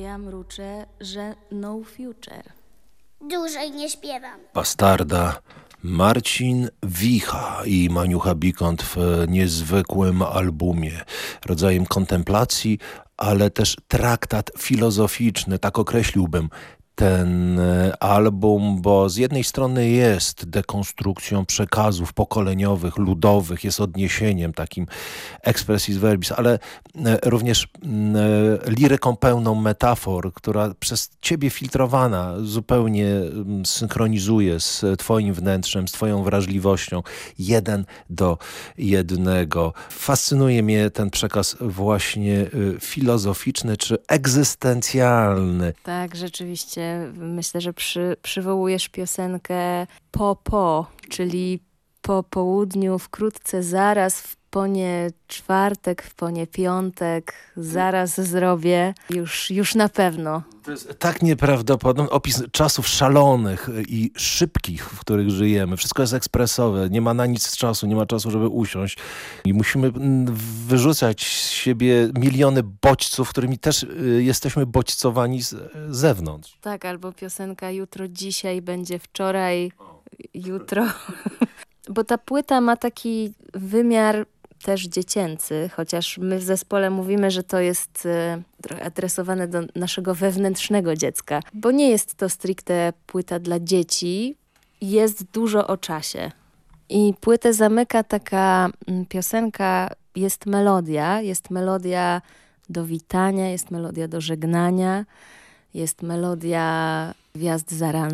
ja mruczę, że no future. Dłużej nie śpiewam. Bastarda, Marcin Wicha i Maniucha Bikont w niezwykłym albumie, rodzajem kontemplacji, ale też traktat filozoficzny, tak określiłbym ten album, bo z jednej strony jest dekonstrukcją przekazów pokoleniowych, ludowych, jest odniesieniem takim expressis verbis, ale również liryką pełną metafor, która przez ciebie filtrowana zupełnie synchronizuje z twoim wnętrzem, z twoją wrażliwością, 1:1. Fascynuje mnie ten przekaz właśnie filozoficzny czy egzystencjalny. Tak, rzeczywiście. Myślę, że przywołujesz piosenkę po, czyli po południu, wkrótce zaraz, w ponieczwartek, w poniepiątek, zaraz zrobię, już na pewno. To jest tak nieprawdopodobny opis czasów szalonych i szybkich, w których żyjemy. Wszystko jest ekspresowe, nie ma na nic czasu, nie ma czasu, żeby usiąść. I musimy wyrzucać z siebie miliony bodźców, którymi też jesteśmy bodźcowani z zewnątrz. Tak, albo piosenka jutro, dzisiaj będzie wczoraj, jutro. Bo ta płyta ma taki wymiar też dziecięcy, chociaż my w zespole mówimy, że to jest trochę adresowane do naszego wewnętrznego dziecka, bo nie jest to stricte płyta dla dzieci, jest dużo o czasie. I płytę zamyka taka piosenka, jest melodia do witania, jest melodia do żegnania, jest melodia wjazd za